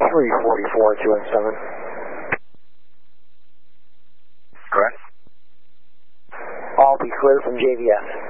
344 217. Correct. All be clear from JVS.